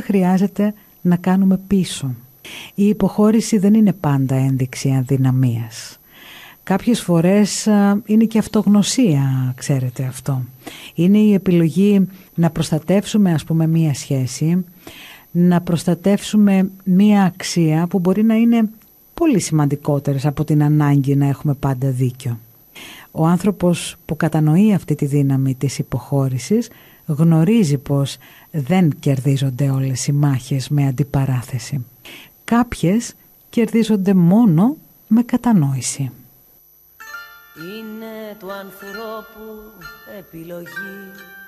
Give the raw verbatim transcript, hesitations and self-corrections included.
χρειάζεται να κάνουμε πίσω. Η υποχώρηση δεν είναι πάντα ένδειξη αδυναμίας. Κάποιες φορές είναι και αυτογνωσία, ξέρετε αυτό. Είναι η επιλογή να προστατεύσουμε, ας πούμε, μία σχέση, να προστατεύσουμε μία αξία που μπορεί να είναι πολύ σημαντικότερες από την ανάγκη να έχουμε πάντα δίκιο. Ο άνθρωπος που κατανοεί αυτή τη δύναμη της υποχώρησης γνωρίζει πως δεν κερδίζονται όλες οι μάχες με αντιπαράθεση. Κάποιες κερδίζονται μόνο με κατανόηση. Είναι του ανθρώπου επιλογή